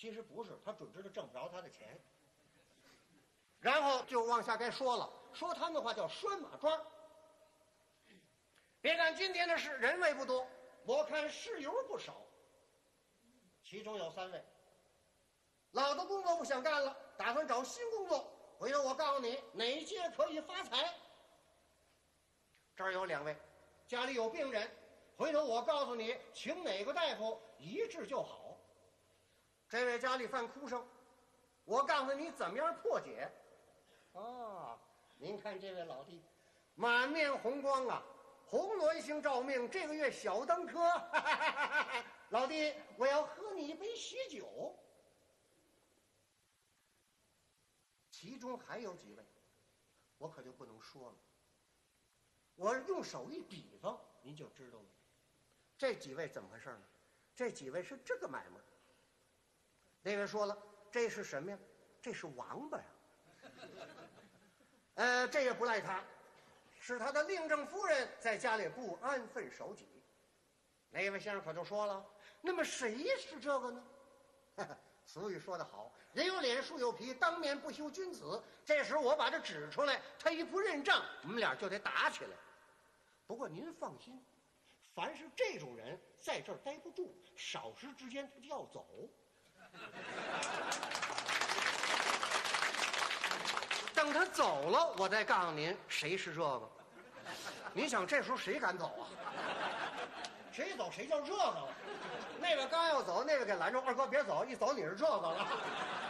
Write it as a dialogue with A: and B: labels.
A: 其实不是，他准知道挣不着他的钱。然后就往下该说了，说他们话叫拴马桩。别看今天的事人位不多，我看事由不少。其中有3位，老的工作不想干了，打算找新工作。回头我告诉你哪届可以发财。这儿有2位，家里有病人，回头我告诉你请哪个大夫一治就好。这位家里犯哭声，我告诉你怎么样破解。您看这位老弟满面红光啊，红鸾星照命，这个月小登科。老弟，我要喝你一杯喜酒。其中还有几位我可就不能说了，我用手一比方您就知道了。这几位怎么回事呢？这几位是这个买卖。那位说了，这是什么呀？这是王八呀。这也不赖他，是他的令正夫人在家里不安分守己。那位先生可就说了，那么谁是这个呢？俗语说得好，人有脸树有皮，当面不羞君子。这时我把这指出来，他一不认账，我们俩就得打起来。不过您放心，凡是这种人在这儿待不住，少时之间他就要走。等他走了，我再告诉您谁是这个。您想这时候谁敢走啊？谁走谁叫这个了。那位刚要走，那位给拦住，二哥别走，一走你是这个了。